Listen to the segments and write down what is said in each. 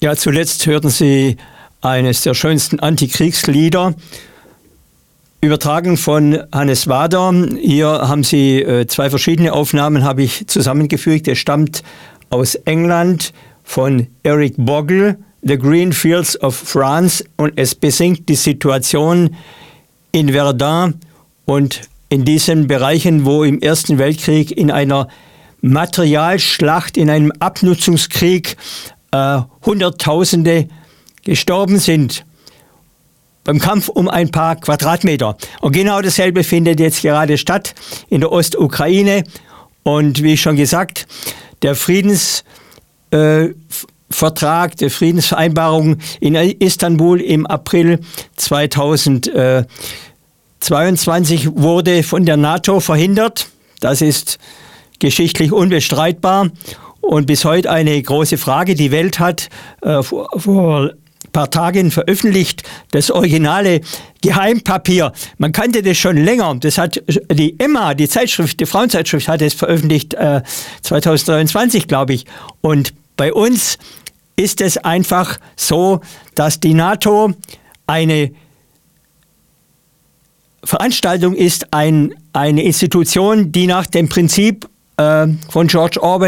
Ja, zuletzt hörten Sie eines der schönsten Antikriegslieder, übertragen von Hannes Wader. Hier haben Sie zwei verschiedene Aufnahmen, habe ich zusammengefügt. Es stammt aus England von Eric Bogle, The Green Fields of France, und es besingt die Situation in Verdun und in diesen Bereichen, wo im Ersten Weltkrieg in einer Materialschlacht, in einem Abnutzungskrieg Hunderttausende gestorben sind. Beim Kampf um ein paar Quadratmeter. Und genau dasselbe findet jetzt gerade statt in der Ostukraine. Und wie schon gesagt, der Friedensvertrag, die Friedensvereinbarung in Istanbul im April 2022 wurde von der NATO verhindert. Das ist geschichtlich unbestreitbar und bis heute eine große Frage. Die Welt hat vor ein paar Tagen veröffentlicht das originale Geheimpapier. Man kannte das schon länger. Das hat die Emma, die Zeitschrift, die Frauenzeitschrift, hat es veröffentlicht 2023, glaube ich. Und bei uns ist es einfach so, dass die NATO eine Veranstaltung ist, eine Institution, die nach dem Prinzip von George Orwell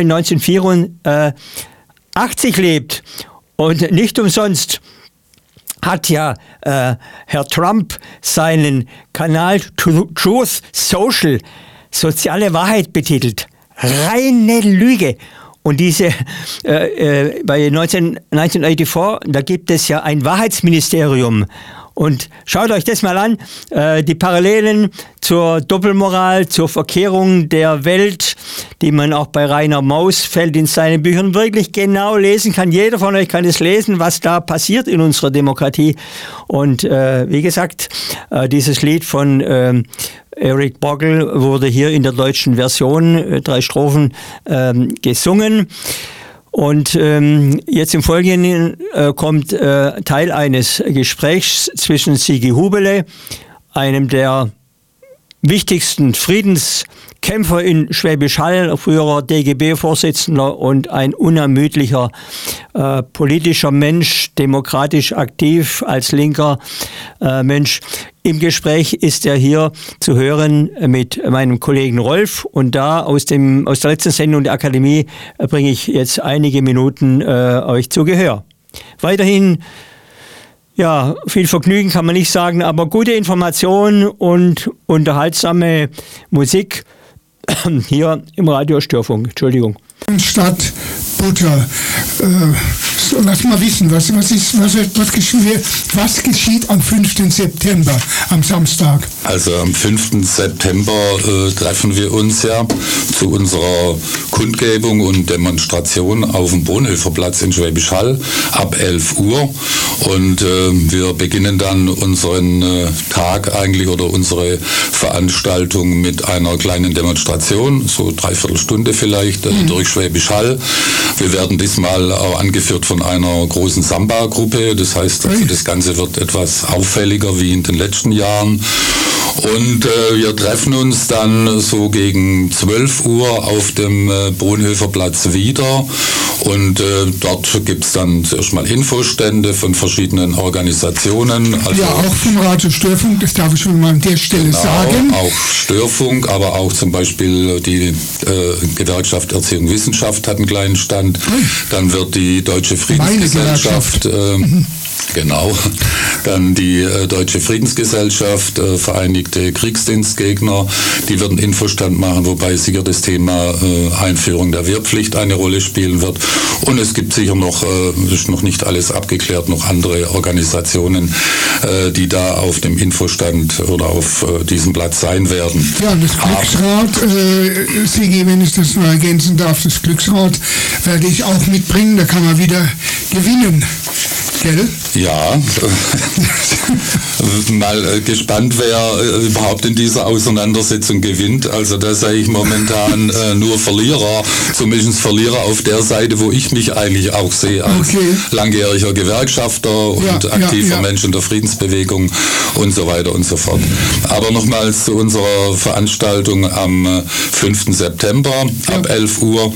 1984 lebt. Und nicht umsonst hat ja Herr Trump seinen Kanal Truth Social, soziale Wahrheit, betitelt. Reine Lüge. Und diese, bei 1984, da gibt es ja ein Wahrheitsministerium. Und schaut euch das mal an, die Parallelen zur Doppelmoral, zur Verkehrung der Welt, die man auch bei Rainer Mausfeld in seinen Büchern wirklich genau lesen kann. Jeder von euch kann es lesen, was da passiert in unserer Demokratie. Und wie gesagt, dieses Lied von Eric Bogle wurde hier in der deutschen Version, 3 Strophen, gesungen. Und jetzt im Folgenden kommt Teil eines Gesprächs zwischen Sigi Hubele, einem der wichtigsten Friedenskämpfer in Schwäbisch Hall, früherer DGB-Vorsitzender und ein unermüdlicher politischer Mensch, demokratisch aktiv als linker Mensch. Im Gespräch ist er hier zu hören mit meinem Kollegen Rolf, und da aus der letzten Sendung der Akademie bringe ich jetzt einige Minuten euch zu Gehör. Weiterhin, ja, viel Vergnügen kann man nicht sagen, aber gute Information und unterhaltsame Musik hier im Radio Störfunk. Entschuldigung. Stadt Butter. Lass mal wissen, was geschieht am 5. September, am Samstag? Also am 5. September treffen wir uns ja zu unserer Kundgebung und Demonstration auf dem Bonhoefferplatz in Schwäbisch Hall ab 11 Uhr. Und wir beginnen dann unseren Tag eigentlich oder unsere Veranstaltung mit einer kleinen Demonstration, so 3/4 Stunde vielleicht, durch Schwäbisch Hall. Wir werden diesmal auch angeführt von einer großen Samba-Gruppe. Das heißt, also das Ganze wird etwas auffälliger wie in den letzten Jahren. Und wir treffen uns dann so gegen 12 Uhr auf dem Bonhoefferplatz wieder. Und dort gibt es dann zuerst mal Infostände von verschiedenen Organisationen. Also ja, auch vom Radio Störfunk, das darf ich schon mal an der Stelle sagen. Auch Störfunk, aber auch zum Beispiel die Gewerkschaft Erziehung und Wissenschaft hat einen kleinen Stand. Dann wird die Deutsche Friedensgesellschaft... Genau. Dann die Deutsche Friedensgesellschaft, Vereinigte Kriegsdienstgegner, die werden Infostand machen, wobei sicher das Thema Einführung der Wehrpflicht eine Rolle spielen wird. Und es gibt sicher noch, ist noch nicht alles abgeklärt, noch andere Organisationen, die da auf dem Infostand oder auf diesem Platz sein werden. Ja, und das Glücksrad, Sigi, wenn ich das noch ergänzen darf, das Glücksrad werde ich auch mitbringen, da kann man wieder gewinnen. Gell? Ja, mal gespannt, wer überhaupt in dieser Auseinandersetzung gewinnt. Also da sehe ich momentan nur Verlierer, zumindest Verlierer auf der Seite, wo ich mich eigentlich auch sehe als langjähriger Gewerkschafter und aktiver Mensch in der Friedensbewegung und so weiter und so fort. Aber nochmals zu unserer Veranstaltung am 5. September ab 11 Uhr.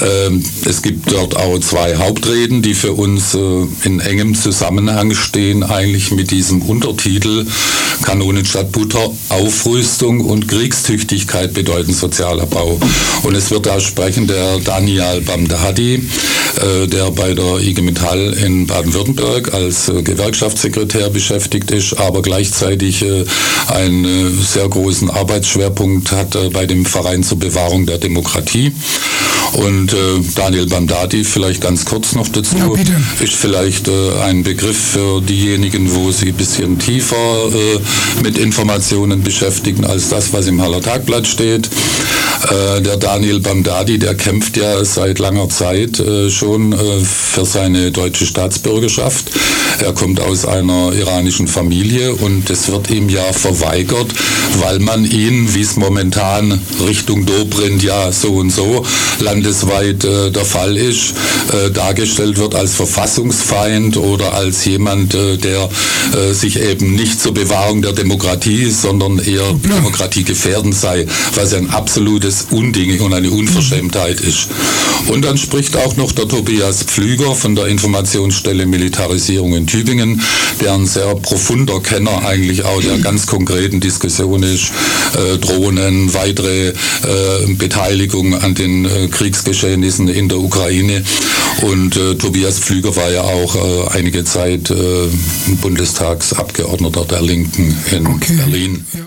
Es gibt dort auch 2 Hauptreden, die für uns in engem Zusammenhang stehen, eigentlich mit diesem Untertitel Kanonen statt Butter, Aufrüstung und Kriegstüchtigkeit bedeuten Sozialabbau. Und es wird da sprechen der Daniel Bamdadi, der bei der IG Metall in Baden-Württemberg als Gewerkschaftssekretär beschäftigt ist, aber gleichzeitig einen sehr großen Arbeitsschwerpunkt hat bei dem Verein zur Bewahrung der Demokratie. Und Daniel Bamdadi, vielleicht ganz kurz noch dazu, ist vielleicht ein Begriff für diejenigen, wo sie ein bisschen tiefer mit Informationen beschäftigen als das, was im Haller Tagblatt steht. Der Daniel Bamdadi, der kämpft ja seit langer Zeit schon für seine deutsche Staatsbürgerschaft. Er kommt aus einer iranischen Familie und es wird ihm ja verweigert, weil man ihn, wie es momentan Richtung Dobrindt ja so und so landesweit der Fall ist, dargestellt wird als Verfassungsfeind oder als jemand, der sich eben nicht zur Bewahrung der Demokratie, sondern eher demokratiegefährdend sei, was ein absolutes Unding und eine Unverschämtheit ist. Und dann spricht auch noch der Tobias Pflüger von der Informationsstelle Militarisierung in Tübingen, der ein sehr profunder Kenner eigentlich auch der ganz konkreten Diskussion ist, Drohnen, weitere Beteiligung an den Kriegsgeschehnissen in der Ukraine. Und Tobias Pflüger war ja auch einige Zeit Bundestagsabgeordneter der Linken in Berlin.